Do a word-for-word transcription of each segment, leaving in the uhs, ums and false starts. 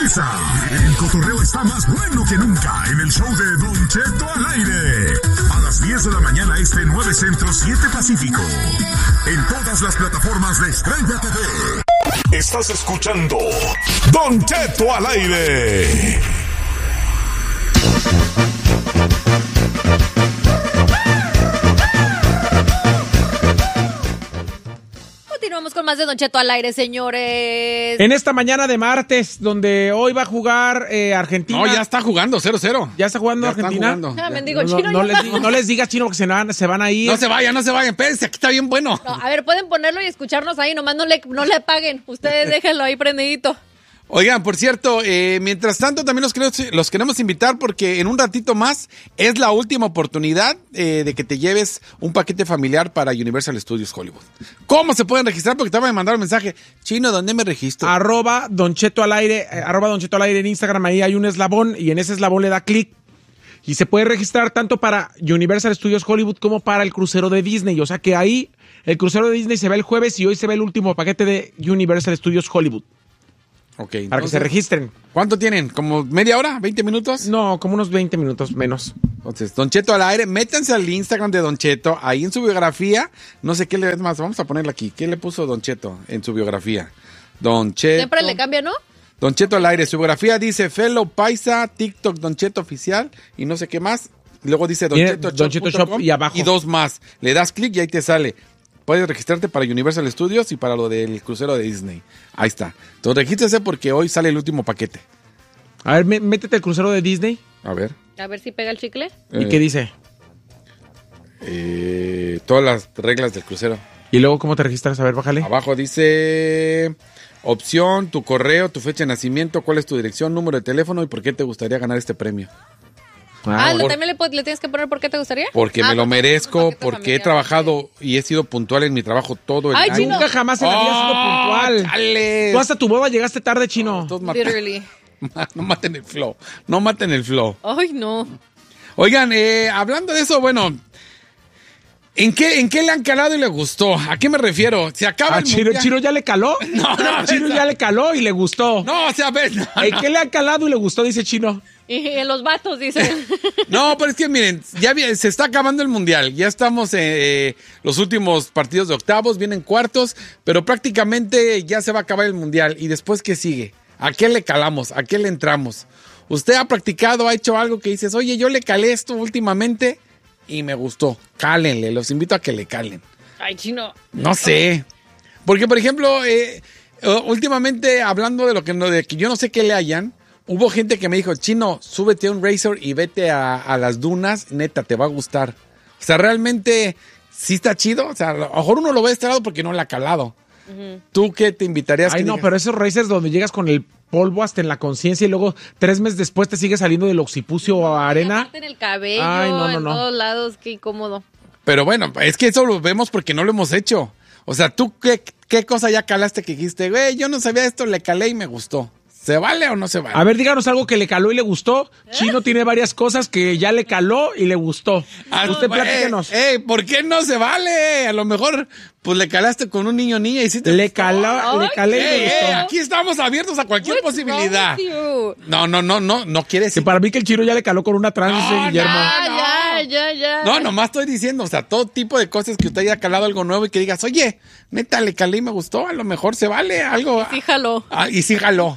risa. El cotorreo está más bueno que nunca en el show de Don Cheto al aire. A las diez de la mañana este, nueve Centro, siete Pacífico. En todas las plataformas de Estrella T V. Estás escuchando Don Cheto al aire. Continuamos con más de Don Cheto al aire, señores. En esta mañana de martes, donde hoy va a jugar eh, Argentina. No, ya está jugando, cero cero. ¿Ya está jugando ya Argentina? Jugando. Ah, Ya. mendigo No, chino, no, ya les va. digo- no les digas, Chino, que se van, se van a ir. No se vayan, no se vayan, espérense, aquí está bien bueno. No, a ver, pueden ponerlo y escucharnos ahí, nomás no le, no le paguen. Ustedes déjenlo ahí prendidito. Oigan, por cierto, eh, mientras tanto también los queremos, los queremos invitar porque en un ratito más es la última oportunidad eh, de que te lleves un paquete familiar para Universal Studios Hollywood. ¿Cómo se pueden registrar? Porque te van a mandar un mensaje. Chino, ¿dónde me registro? Arroba Don Cheto al aire, eh, arroba Don Cheto al aire en Instagram, ahí hay un eslabón y en ese eslabón le da clic y se puede registrar tanto para Universal Studios Hollywood como para el crucero de Disney. O sea que ahí el crucero de Disney se va el jueves y hoy se ve el último paquete de Universal Studios Hollywood. Ok, Para entonces, que se registren. ¿Cuánto tienen? ¿Como media hora? ¿veinte minutos? No, como unos veinte minutos menos. Entonces, Don Cheto al aire, métanse al Instagram de Don Cheto, ahí en su biografía, no sé qué le es más, vamos a ponerle aquí, ¿qué le puso Don Cheto en su biografía? Don Cheto. Siempre le cambia, ¿no? Don Cheto al aire, su biografía dice Fellow Paisa, TikTok Don Cheto oficial y no sé qué más. Luego dice Don Tiene Cheto, Don Cheto Shop y abajo. Y dos más. Le das clic y ahí te sale. Puedes registrarte para Universal Studios y para lo del crucero de Disney. Ahí está. Entonces regístrese porque hoy sale el último paquete. A ver, mé- métete el crucero de Disney. A ver. A ver si pega el chicle. ¿Y Eh, qué dice? eh, todas las reglas del crucero. Y luego, ¿cómo te registras? A ver, bájale. Abajo dice opción, tu correo, tu fecha de nacimiento, cuál es tu dirección, número de teléfono y por qué te gustaría ganar este premio. Ah, bueno. ¿le- ¿también le, po- le tienes que poner por qué te gustaría? Porque Ah, me lo porque merezco, es un paquete porque he familiar, trabajado ok. y he sido puntual en mi trabajo todo el Ay, año. Chino. Nunca jamás en la vida has sido ¡Oh, puntual. chale! Tú hasta tu boda llegaste tarde, Chino. Todos matan- Literally. No maten el flow, no maten el flow. Ay, no. Oigan, eh, hablando de eso, bueno, ¿en qué, ¿en qué le han calado y le gustó? ¿A qué me refiero? ¿Se acaba ¿A el Chino, mundial? Chino ya le caló? No, no, Chino esa- ya le caló y le gustó. No, o sea, ves, no, ¿En no. qué le ha calado y le gustó? Dice Chino. Y en los vatos, dicen. No, pero es que miren, ya vi- se está acabando el mundial, ya estamos en eh, los últimos partidos de octavos, vienen cuartos, pero prácticamente ya se va a acabar el mundial. ¿Y después qué sigue? ¿A qué le calamos? ¿A qué le entramos? ¿Usted ha practicado, ha hecho algo que dices, oye, yo le calé esto últimamente y me gustó? Cálenle, los invito a que le calen. Ay, Chino. No sé. Porque, por ejemplo, eh, uh, últimamente hablando de lo que no, de que yo no sé qué le hayan, hubo gente que me dijo, Chino, súbete a un Razor y vete a, a las dunas, neta, te va a gustar. O sea, realmente sí está chido. O sea, a lo mejor uno lo ve de este lado porque no le ha calado. Uh-huh. ¿Tú qué te invitarías? Ay, que no, digas? pero esos racers donde llegas con el polvo hasta en la conciencia y luego tres meses después te sigue saliendo del occipucio o arena. Aparte en el cabello, Ay, no, no, en no. todos lados, qué incómodo. Pero bueno, es que eso lo vemos porque no lo hemos hecho. O sea, ¿tú qué, qué cosa ya calaste que dijiste? Güey, yo no sabía esto, le calé y me gustó. ¿Se vale o no se vale? A ver, díganos algo que le caló y le gustó. Chino tiene varias cosas que ya le caló y le gustó. Ah, Usted güey, platíquenos. ey, ¿por qué no se vale? A lo mejor, pues le calaste con un niño o niña y sí te Le gustó. caló, le calé y Ey, le ey, gustó. aquí estamos abiertos a cualquier What's posibilidad. wrong with you? No, no, no, no, no quiere Que decir. para mí que el Chino ya le caló con una trans, dice No, Guillermo. Ah, no. ya, ya, ya. No, nomás estoy diciendo, o sea, todo tipo de cosas que usted haya calado algo nuevo y que digas, oye, neta, le calé y me gustó, a lo mejor se vale algo. Sí, jaló. Ah, y sí jaló.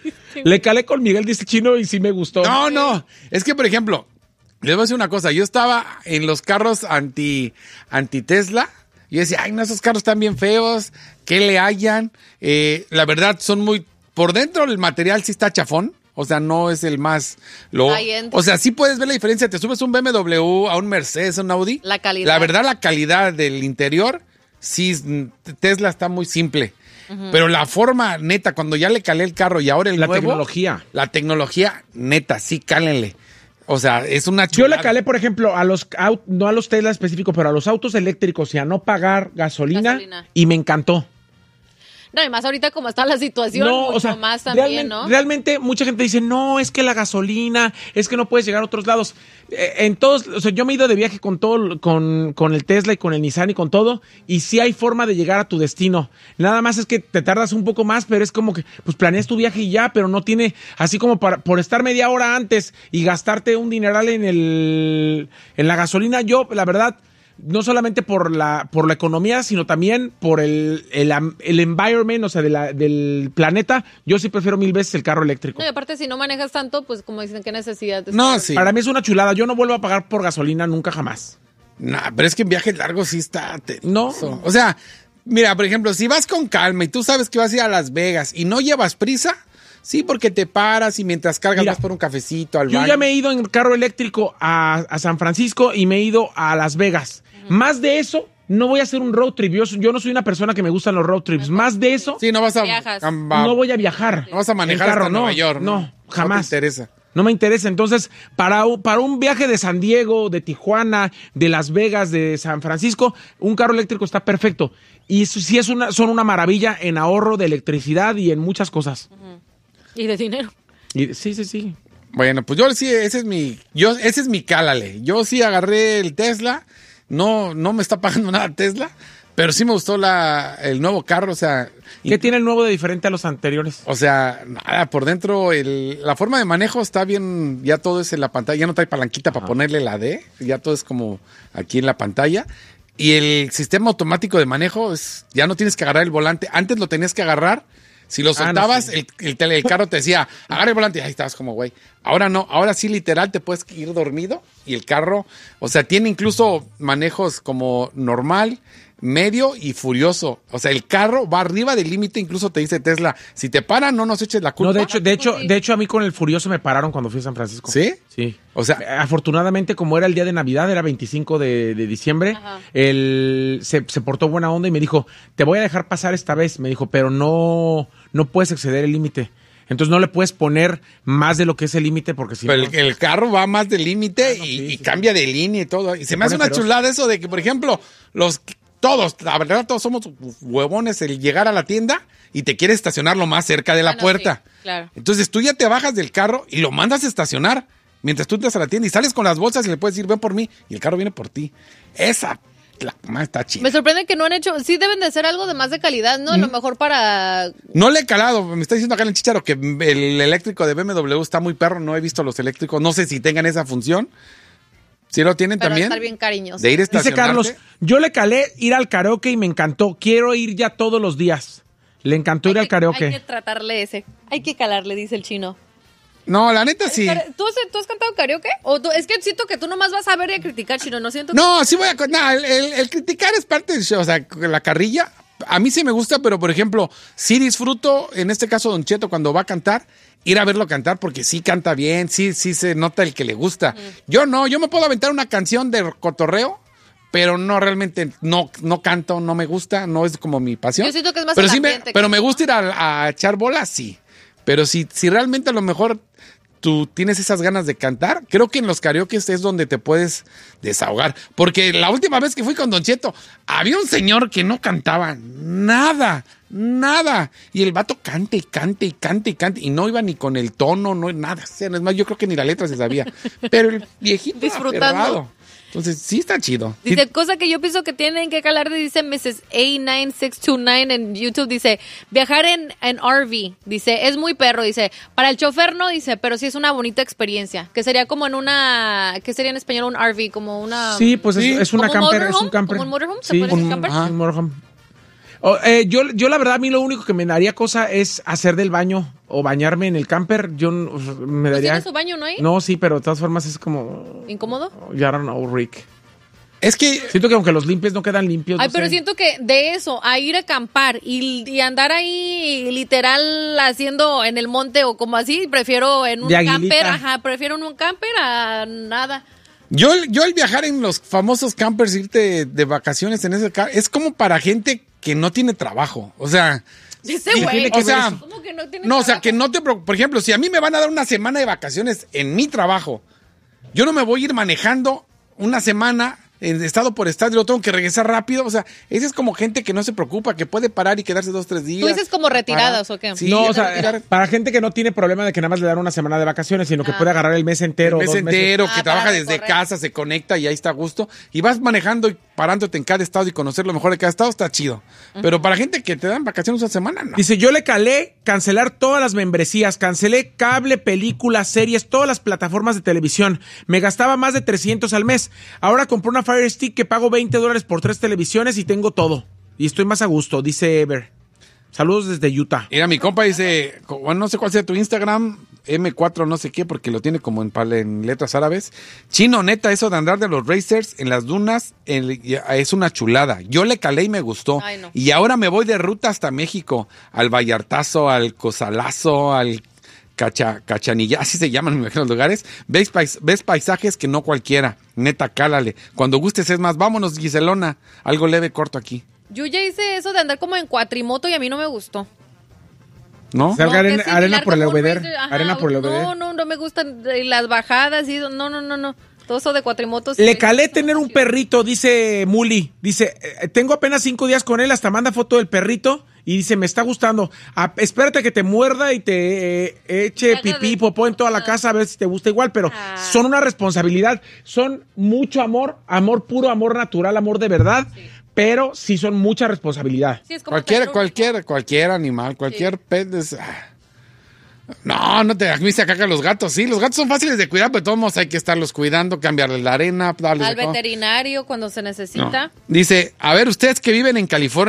Le calé con Miguel, dice Chino, y sí me gustó. No, no, es que, por ejemplo, les voy a decir una cosa, yo estaba en los carros anti, anti Tesla. Y yo decía, ay, no, esos carros están bien feos, ¿qué le hayan? Eh, la verdad, son muy... Por dentro el material sí está chafón, o sea, no es el más... Lo, Ahí entra. o sea, sí puedes ver la diferencia, te subes un B M W, a un Mercedes, a un Audi. La calidad. La verdad, la calidad del interior, sí, es- Tesla está muy simple. Pero la forma, neta, cuando ya le calé el carro y ahora el La nuevo... tecnología. La tecnología, neta, sí, cálenle. O sea, es una Yo chulada. le calé, por ejemplo, a los aut- no a los Tesla específicos, pero a los autos eléctricos y a no pagar gasolina, Gasolina. y me encantó. No, y más ahorita como está la situación, No, mucho o sea, más también, realmente, ¿no? realmente mucha gente dice, no, es que la gasolina, es que no puedes llegar a otros lados. Eh, en todos, o sea, yo me he ido de viaje con todo, con, con el Tesla y con el Nissan y con todo, y sí hay forma de llegar a tu destino. Nada más es que te tardas un poco más, pero es como que, pues planeas tu viaje y ya, pero no tiene, así como para, por estar media hora antes y gastarte un dineral en el, en la gasolina, yo, la verdad, no solamente por la por la economía, sino también por el, el, el environment, o sea, de la, del planeta, yo sí prefiero mil veces el carro eléctrico. No, y aparte, si no manejas tanto, pues como dicen, qué necesidad. de No, estar- sí. Para mí es una chulada, yo no vuelvo a pagar por gasolina nunca jamás. Nah, pero es que en viajes largos sí está... No. tedioso. O sea, mira, por ejemplo, si vas con calma y tú sabes que vas a ir a Las Vegas y no llevas prisa, sí, porque te paras y mientras cargas Mira, vas por un cafecito al Yo baño. ya me he ido en carro eléctrico a, a San Francisco y me he ido a Las Vegas. Más de eso, no voy a hacer un road trip. Yo, yo no soy una persona que me gustan los road trips. Más de eso, Sí, no vas a... Viajas. a- a- no voy a viajar. No vas a manejar en carro, hasta no, Nueva York. No, jamás. No te interesa. No me interesa. Entonces, para, u- para un viaje de San Diego, de Tijuana, de Las Vegas, de San Francisco, un carro eléctrico está perfecto. Y eso sí es una, son una maravilla en ahorro de electricidad y en muchas cosas. Y de dinero. Y, sí, sí, sí. Bueno, pues yo sí, ese es mi... Yo, ese es mi cálale. Yo sí agarré el Tesla. No, no me está pagando nada Tesla. Pero sí me gustó la, el nuevo carro. O sea... ¿Qué tiene el nuevo de diferente a los anteriores? O sea, nada, por dentro el, la forma de manejo está bien, ya todo es en la pantalla, ya no trae palanquita para ponerle la D, ya todo es como aquí en la pantalla. Y el sistema automático de manejo es, ya no tienes que agarrar el volante, antes lo tenías que agarrar, si lo Ah, no, soltabas, sí. el, el, tele- el carro te decía, agarra el volante, y ahí estabas como güey. Ahora no, ahora sí literal te puedes ir dormido y el carro, o sea, tiene incluso manejos como normal, medio y furioso. O sea, el carro va arriba del límite, incluso te dice Tesla, si te paran, no nos eches la culpa. No, de hecho, de hecho, sí. de hecho, a mí con el Furioso me pararon cuando fui a San Francisco. ¿Sí? Sí. O sea, Afortunadamente, como era el día de Navidad, era veinticinco de, de diciembre, Ajá. él se, se portó buena onda y me dijo, te voy a dejar pasar esta vez, me dijo, pero no, no puedes exceder el límite. Entonces no le puedes poner más de lo que es el límite porque si pero no... el, el carro va más del límite Ah, no, y, sí, y sí, cambia de línea y todo. Y se, Se me hace pone una feroz. chulada eso de que, por ejemplo, los todos, la verdad, todos somos huevones el llegar a la tienda y te quieres estacionar lo más cerca de la Ah, no, puerta. sí, claro. Entonces tú ya te bajas del carro y lo mandas a estacionar mientras tú entras a la tienda y sales con las bolsas y le puedes decir, ven por mí, y el carro viene por ti. Esa, la más está chida. Me sorprende que no han hecho, sí deben de ser algo de más de calidad, ¿no? A lo mejor para... No le he calado, me está diciendo acá en el Chicharo que el eléctrico de B M W está muy perro, no he visto los eléctricos, no sé si tengan esa función. ¿Sí lo tienen Para también? estar bien cariñoso. De ir a Dice estacionarte. Carlos, yo le calé ir al karaoke y me encantó. Quiero ir ya todos los días. Le encantó ir Hay al que- Hay que karaoke. tratarle ese. Hay que calarle, dice el chino. No, la neta sí. ¿Tú has, tú has cantado karaoke? ¿O tú- es que siento que tú nomás vas a ver y a criticar, chino. No siento que... No, sí voy a... No, el, el- el criticar es parte del show, o sea, la carrilla. A mí sí me gusta, pero por ejemplo, sí disfruto, en este caso Don Cheto, cuando va a cantar, ir a verlo cantar porque sí canta bien, sí, sí se nota el que le gusta. Yo no, yo me puedo aventar una canción de cotorreo, pero no realmente, no, no canto, no me gusta, no es como mi pasión. Yo siento que es más pero el sí me, ambiente Pero que- me gusta ir a, a echar bolas, sí. Pero si, si realmente a lo mejor tú tienes esas ganas de cantar, creo que en los karaoke es donde te puedes desahogar. Porque la última vez que fui con Don Cheto, había un señor que no cantaba nada, nada. Y el vato cante y cante y cante y cante. Y no iba ni con el tono, no nada. O sea, no es más, yo creo que ni la letra se sabía. Pero el viejito Disfrutando. aferrado. Entonces, sí está chido. Sí- Dice, cosa que yo pienso que tienen que calar, dice missus A nueve seis dos nueve en YouTube, dice, viajar en, en R V, dice, es muy perro, dice, para el chofer no, dice, pero sí es una bonita experiencia, que sería como en una, ¿qué sería en español un R V? Como una... Sí, pues es, Sí. es una ¿Como un camper, es motorhome? un camper. ¿Como un motorhome? ¿Se Sí, puede decir un, camper? ajá, un motorhome. Oh, eh, yo, yo la verdad, a mí lo único que me daría cosa es hacer del baño o bañarme en el camper. Yo no- me ¿No daría... tiene su baño, no hay? No, sí, pero de todas formas es como... ¿Incómodo? Ya don't know, Rick. Es que Siento que aunque los limpies no quedan limpios. Ay, no pero sé. siento que de eso, a ir a acampar y, y andar ahí literal haciendo en el monte o como así, prefiero en un De aguilita. camper, ajá, prefiero en un camper a nada. yo, yo el viajar en los famosos campers, irte de vacaciones en ese carro, es como para gente que no tiene trabajo. O sea... Dice, Sí, güey, tiene que o sea, ver eso. ¿cómo que no tiene No, o sea, trabajo? que no te preocupes. Por ejemplo, si a mí me van a dar una semana de vacaciones en mi trabajo, yo no me voy a ir manejando una semana en estado por estado y lo tengo que regresar rápido. O sea, esa es como gente que no se preocupa, que puede parar y quedarse dos, tres días. ¿Tú dices como retiradas parar. o qué? Sí, no, o ya sea, retirar. para gente que no tiene problema de que nada más le dan una semana de vacaciones, sino que Ah. puede agarrar el mes entero. El mes dos entero, meses. que Ah, trabaja para desde recorrer. casa, se conecta y ahí está a gusto. Y vas manejando y parándote en cada estado y conocer lo mejor de cada estado, está chido. Pero para gente que te dan vacaciones una semana, no. Dice, yo le calé cancelar todas las membresías, cancelé cable, películas, series, todas las plataformas de televisión. Me gastaba más de trescientos al mes. Ahora compré una Fire Stick que pago veinte dólares por tres televisiones y tengo todo. Y estoy más a gusto, dice Ever. Saludos desde Utah. Mira, mi compa dice, bueno, no sé cuál sea tu Instagram, eme cuatro no sé qué, porque lo tiene como en, pal- en letras árabes. Chino, neta, eso de andar de los racers en las dunas el- es una chulada. Yo le calé y me gustó. Ay, no. Y ahora me voy de ruta hasta México, al Vallartazo, al Cozalazo, al Cacha, Cachanilla, así se llaman, me imagino los lugares. Ves, pais- ves paisajes que no cualquiera. Neta, cálale. Cuando gustes es más, vámonos, Giselona. Algo leve, corto aquí. Yo ya hice eso de andar como en cuatrimoto y a mí no me gustó. ¿No? O sea, No, arena, que es arena similar por el como un obeder. racer, ajá, Arena por el obeder. No, no, no me gustan eh, las bajadas y eso. No, no, no, no. Todo eso de cuatrimotos. Le sí, calé no, tener un perrito, dice Muli. Dice, eh, tengo apenas cinco días con él, hasta manda foto del perrito y dice, me está gustando. Ah, espérate que te muerda y te eh, eche Haga pipí, de- popó en toda la casa a ver si te gusta igual, pero Ah. son una responsabilidad. Son mucho amor, amor puro, amor natural, amor de verdad, pero sí son mucha responsabilidad. Sí, es como Cualquier, tener un- cualquier, cualquier animal, cualquier pet es... ah. No, no te a mí se cagan los gatos, sí, los gatos son fáciles de cuidar, pero de todos modos hay que estarlos cuidando, cambiarles la arena, darles Al de comer. veterinario cuando se No. necesita. Dice, a ver, ustedes que viven en California,